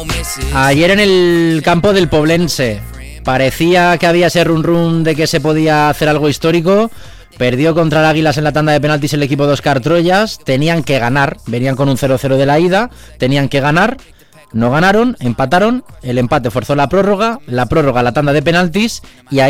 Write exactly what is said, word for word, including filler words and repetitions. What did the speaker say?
Ayer en el campo del Poblense parecía que había ese run run de que se podía hacer algo histórico. Perdió contra el Águilas en la tanda de penaltis el equipo de Óscar Troyas. Tenían que ganar, venían con un cero cero de la ida, tenían que ganar. No ganaron, empataron, el empate forzó la prórroga, la prórroga la tanda de penaltis y ahí